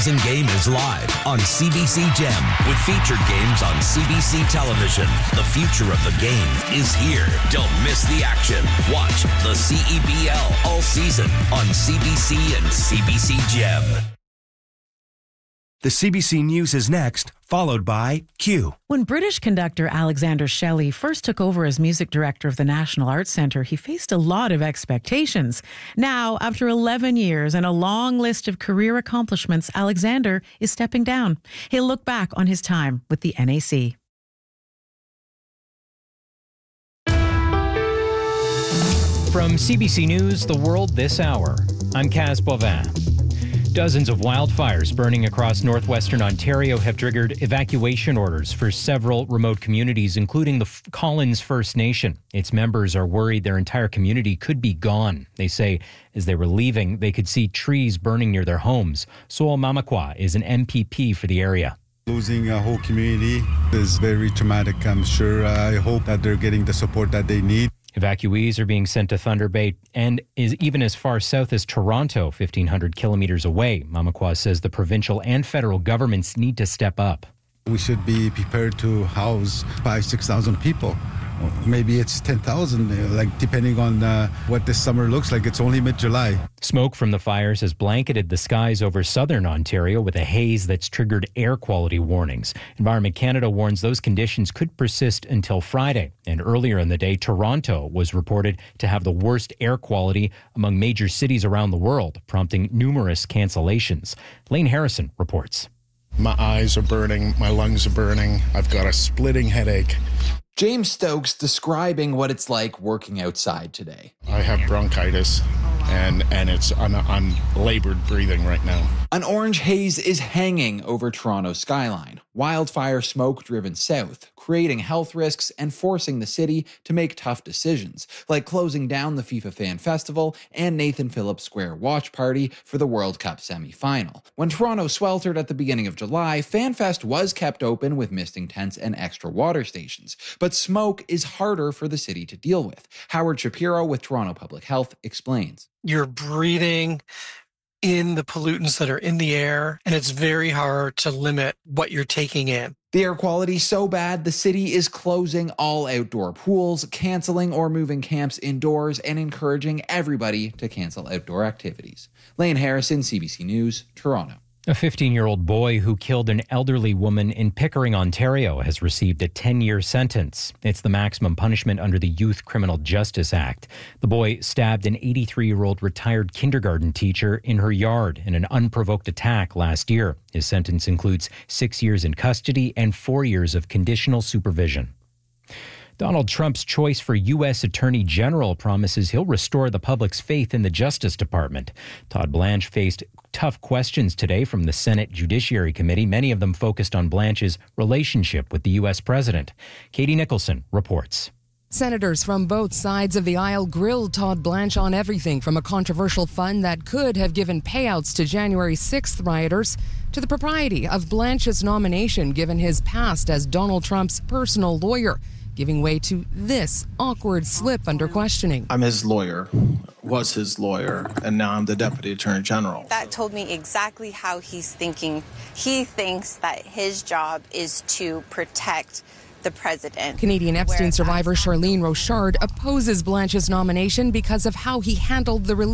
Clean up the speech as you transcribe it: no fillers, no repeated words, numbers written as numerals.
Game is live on CBC Gem with featured games on CBC television. The future of the game is here. Don't miss the action. Watch the CEBL all season on CBC and CBC Gem. The CBC News is next, followed by Q. When British conductor Alexander Shelley first took over as music director of the National Arts Centre, he faced a lot of expectations. Now, after 11 years and a long list of career accomplishments, Alexander is stepping down. He'll look back on his time with the NAC. From CBC News, The World This Hour, I'm Kaz Bovin. Dozens of wildfires burning across northwestern Ontario have triggered evacuation orders for several remote communities, including the Collins First Nation. Its members are worried their entire community could be gone. They say as they were leaving, they could see trees burning near their homes. Soul Mamakwa is an MPP for the area. Losing a whole community is very traumatic, I'm sure. I hope that they're getting the support that they need. Evacuees are being sent to Thunder Bay and is even as far south as Toronto, 1,500 kilometers away. Mamakwa says the provincial and federal governments need to step up. We should be prepared to house 5,000-6,000 people. Maybe it's 10,000, like depending on what this summer looks like. It's only mid-July. Smoke from the fires has blanketed the skies over southern Ontario with a haze that's triggered air quality warnings. Environment Canada warns those conditions could persist until Friday. And earlier in the day, Toronto was reported to have the worst air quality among major cities around the world, prompting numerous cancellations. Lane Harrison reports. My eyes are burning, my lungs are burning, I've got a splitting headache. James Stokes describing what it's like working outside today. I have bronchitis and I'm labored breathing right now. An orange haze is hanging over Toronto's skyline. Wildfire smoke driven south, creating health risks and forcing the city to make tough decisions, like closing down the FIFA Fan Festival and Nathan Phillips Square watch party for the World Cup semi-final. When Toronto sweltered at the beginning of July, FanFest was kept open with misting tents and extra water stations, but smoke is harder for the city to deal with. Howard Shapiro with Toronto Public Health explains. You're breathing in the pollutants that are in the air, and it's very hard to limit what you're taking in. The air quality so bad, the city is closing all outdoor pools, canceling or moving camps indoors, and encouraging everybody to cancel outdoor activities. Lane Harrison, CBC News, Toronto. A 15-year-old boy who killed an elderly woman in Pickering, Ontario, has received a 10-year sentence. It's the maximum punishment under the Youth Criminal Justice Act. The boy stabbed an 83-year-old retired kindergarten teacher in her yard in an unprovoked attack last year. His sentence includes 6 years in custody and 4 years of conditional supervision. Donald Trump's choice for U.S. Attorney General promises he'll restore the public's faith in the Justice Department. Todd Blanche faced tough questions today from the Senate Judiciary Committee, many of them focused on Blanche's relationship with the U.S. president. Katie Nicholson reports. Senators from both sides of the aisle grilled Todd Blanche on everything from a controversial fund that could have given payouts to January 6th rioters to the propriety of Blanche's nomination given his past as Donald Trump's personal lawyer, giving way to this awkward slip under questioning. I'm his lawyer, was his lawyer, and now I'm the Deputy Attorney General. That told me exactly how he's thinking. He thinks that his job is to protect the president. Canadian Epstein survivor Charlene Rochard opposes Blanche's nomination because of how he handled the release